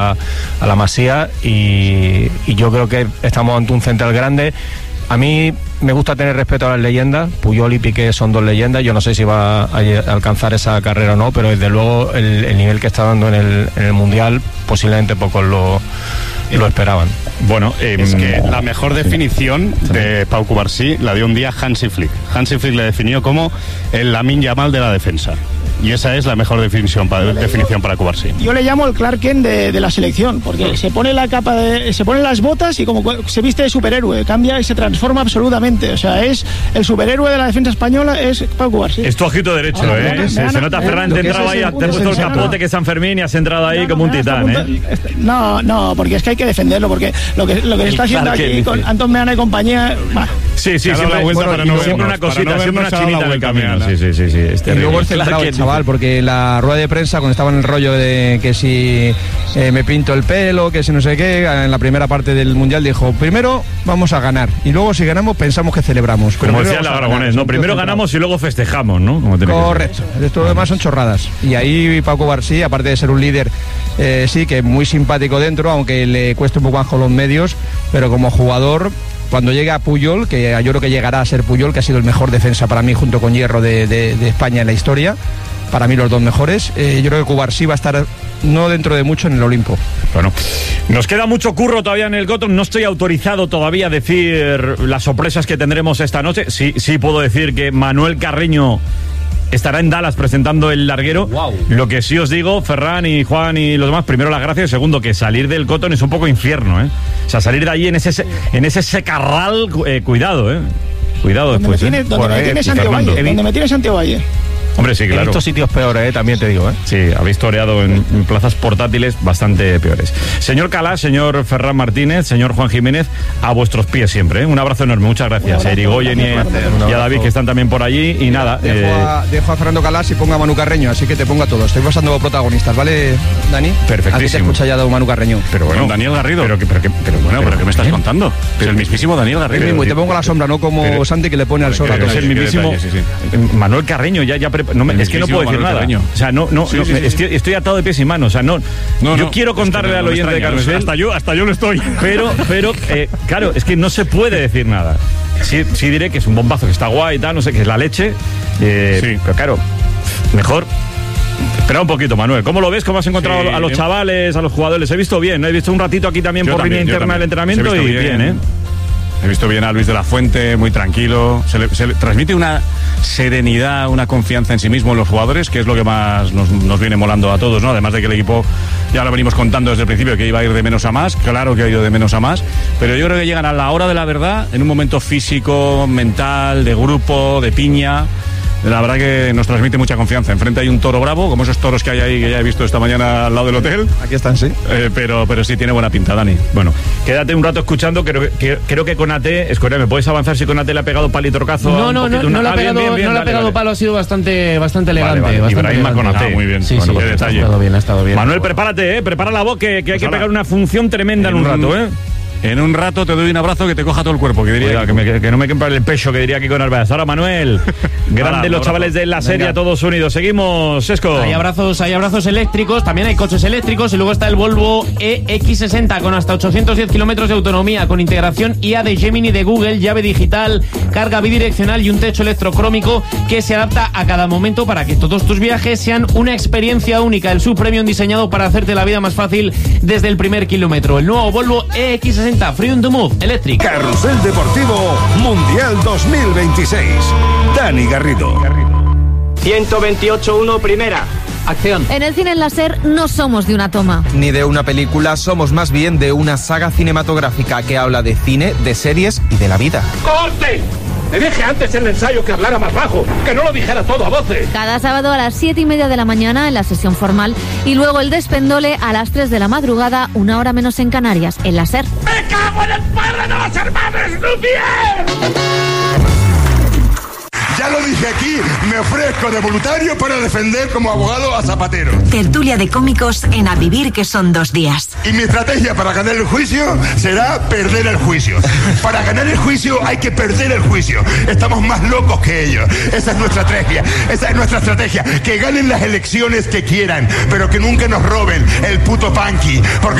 a la Masía y yo creo que estamos ante un central grande. A mí me gusta tener respeto a las leyendas. Puyol y Piqué son dos leyendas. Yo no sé si va a alcanzar esa carrera o no, pero desde luego el nivel que está dando en el Mundial posiblemente pocos lo esperaban. Bueno, es que la mejor definición de Pau Cubarsí la dio un día Hansi Flick. Hansi Flick le definió como el Lamine Yamal de la defensa. Y esa es la mejor definición para Cubarsí. Yo le llamo el Clark Kent de la selección, porque se pone la capa, se pone las botas y como se viste de superhéroe, cambia y se transforma absolutamente. O sea, es el superhéroe de la defensa española, es Pau Cubarsí. Es tu ojito derecho, Se nota, Ferran, te entraba ahí, te has puesto el capote que es San Fermín y has entrado ahí como un titán, No, porque es que hay que defenderlo, porque lo que se está haciendo aquí con Antón Meana y compañía... Sí, siempre una cosita, siempre una chinita en el camino. Sí. Y luego el centrado, chaval, porque la rueda de prensa, cuando estaba en el rollo de que si me pinto el pelo, que si no sé qué, en la primera parte del Mundial dijo, primero vamos a ganar, y luego si ganamos pensamos que celebramos. Como decía el Aragonés, ¿no? Primero ganamos y luego festejamos, ¿no? Correcto, esto lo demás son chorradas. Y ahí Pau Cubarsí, aparte de ser un líder, sí, que muy simpático dentro, aunque le cueste un poco bajo los medios, pero como jugador... Cuando llegue a Puyol, que yo creo que llegará a ser Puyol, que ha sido el mejor defensa para mí junto con Hierro de España en la historia, para mí los dos mejores, yo creo que Cubarsí va a estar no dentro de mucho en el Olimpo. Bueno, nos queda mucho curro todavía en el Cotton, no estoy autorizado todavía a decir las sorpresas que tendremos esta noche. Sí puedo decir que Manuel Carreño estará en Dallas presentando el larguero. Wow. Lo que sí os digo, Ferran y Juan y los demás, primero las gracias, segundo, que salir del Cotton es un poco infierno, O sea, salir de allí en ese secarral, cuidado, Cuidado después. Donde me tiene Santiago Valle. Hombre, sí, claro. He visto sitios peores, también te digo, Sí, habéis toreado en plazas portátiles bastante peores. Señor Calá, señor Ferran Martínez, señor Juan Jiménez, a vuestros pies siempre, Un abrazo enorme, muchas gracias. A Irigoyen y a David, que están también por allí, y nada. Dejo a Fernando Calás y pongo a Manu Carreño, así que te pongo a todos. Estoy pasando protagonistas, ¿vale, Dani? Perfectísimo. Aquí te escucha ya Manu Carreño. Pero bueno, Daniel Garrido. Pero ¿qué me estás contando? Pero el mismísimo Daniel Garrido. Y te pongo a la sombra, no como Santi, que le pone al sol a todos. Es el mismísimo Manuel Carreño, es que no puedo decir nada. O sea, estoy atado de pies y manos. O sea, yo quiero contarle al oyente de Carrusel. Hasta yo lo estoy. Pero claro, es que no se puede decir nada. Sí diré que es un bombazo, que está guay y tal, no sé, que es la leche. Pero claro, mejor. Espera un poquito, Manuel. ¿Cómo lo ves? ¿Cómo has encontrado a los chavales, a los jugadores? Les he visto bien, He visto un ratito aquí también por línea interna del entrenamiento y bien, He visto bien a Luis de la Fuente, muy tranquilo. Se le transmite una serenidad, una confianza en sí mismo en los jugadores, que es lo que más nos viene molando a todos, ¿no? Además de que el equipo, ya lo venimos contando desde el principio, que iba a ir de menos a más. Claro que ha ido de menos a más. Pero yo creo que llegan a la hora de la verdad, en un momento físico, mental, de grupo, de piña. La verdad que nos transmite mucha confianza. Enfrente hay un toro bravo, como esos toros que hay ahí, que ya he visto esta mañana al lado del hotel. Aquí están, sí. Pero sí tiene buena pinta, Dani. Bueno, quédate un rato escuchando. Creo que Konate, Escoria, ¿me puedes avanzar si Konate le ha pegado palitrocazo? No le ha pegado palo, ha sido bastante elegante. Vale. Ibrahima Konate. Muy bien. Sí, qué detalle. Ha estado bien. Manuel, prepárate, prepara la voz, que hay que pegar una función tremenda en un rato, En un rato te doy un abrazo que te coja todo el cuerpo, que diría. Que no me quepa el pecho, que diría aquí con Arbeas. Ahora, Manuel, grande los chavales de la serie, todos unidos. Seguimos, Sesco. Hay abrazos eléctricos, también hay coches eléctricos, y luego está el Volvo EX60 con hasta 810 kilómetros de autonomía, con integración IA de Gemini de Google, llave digital, carga bidireccional y un techo electrocrómico que se adapta a cada momento para que todos tus viajes sean una experiencia única. El SUV Premium diseñado para hacerte la vida más fácil desde el primer kilómetro. El nuevo Volvo EX60 Freedom to Move Electric. Carrusel Deportivo Mundial 2026. Dani Garrido. 128.1 primera. Acción. En el cine en láser no somos de una toma. Ni de una película, somos más bien de una saga cinematográfica que habla de cine, de series y de la vida. ¡Corte! Le dije antes en el ensayo que hablara más bajo, que no lo dijera todo a voces. Cada sábado a las 7:30 de la mañana en la sesión formal y luego el despendole a las 3 de la madrugada, 1 hora menos en Canarias, en la SER. ¡Me cago en el padre de los hermanos Lumière! Ya lo dije aquí, me ofrezco de voluntario para defender como abogado a Zapatero. Tertulia de cómicos en A Vivir, que son 2 días. Y mi estrategia para ganar el juicio será perder el juicio. Para ganar el juicio hay que perder el juicio. Estamos más locos que ellos. Esa es nuestra estrategia. Esa es nuestra estrategia. Que ganen las elecciones que quieran, pero que nunca nos roben el puto punky. Porque